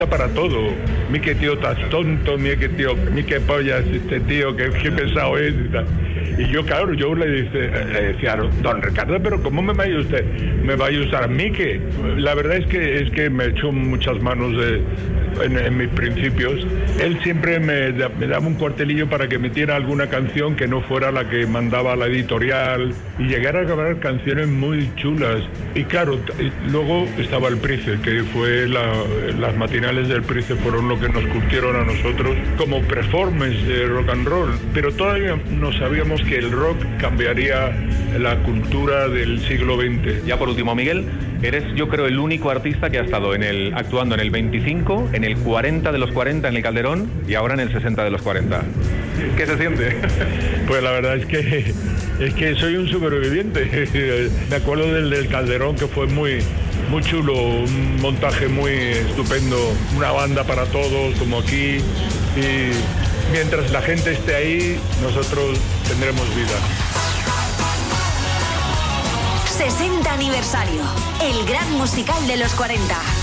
para todo. Mi que tío estás tonto, mi que pollas este tío, que pesado es y tal. Y yo, claro, le decía, don Ricardo, pero ¿cómo me va a usar a mí? Que la verdad es que me echó muchas manos en mis principios. Él siempre me daba un cuartelillo para que metiera alguna canción que no fuera la que mandaba la editorial y llegar a grabar canciones muy chulas. Y claro, luego estaba el Price, que fue las matinales del Price fueron lo que nos curtieron a nosotros como performance de rock and roll, pero todavía no sabíamos que el rock cambiaría la cultura del siglo XX. Ya por último, Miguel, eres, yo creo, el único artista que ha estado actuando en el 25, en el 40 de los 40 en el Calderón y ahora en el 60 de los 40. ¿Qué se siente? Pues la verdad es que soy un superviviente. Me acuerdo del Calderón, que fue muy chulo, un montaje muy estupendo, una banda para todos, como aquí, y mientras la gente esté ahí, nosotros tendremos vida. 60 aniversario, el gran musical de los 40.